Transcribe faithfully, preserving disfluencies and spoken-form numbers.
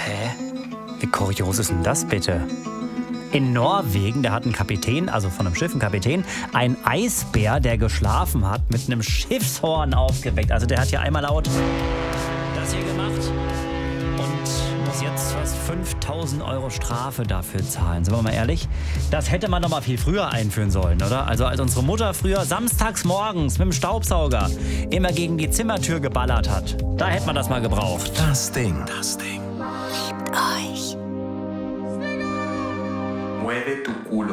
Hä? Wie kurios ist denn das bitte? In Norwegen, da hat ein Kapitän, also von einem Schiff ein Kapitän, ein Eisbär, der geschlafen hat, mit einem Schiffshorn aufgeweckt. Also der hat hier einmal laut das hier gemacht und muss jetzt fast fünftausend Euro Strafe dafür zahlen. Sind wir mal ehrlich? Das hätte man doch mal viel früher einführen sollen, oder? Also als unsere Mutter früher samstags morgens mit dem Staubsauger immer gegen die Zimmertür geballert hat, da hätte man das mal gebraucht. Das Ding. Das Ding. Liebt euch. Mueve tu culo.